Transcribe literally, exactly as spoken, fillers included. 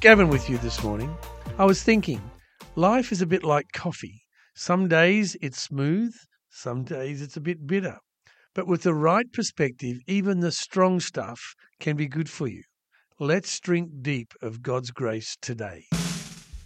Gavin with you this morning. I was thinking, life is a bit like coffee. Some days it's smooth, some days it's a bit bitter. But with the right perspective, even the strong stuff can be good for you. Let's drink deep of God's grace today.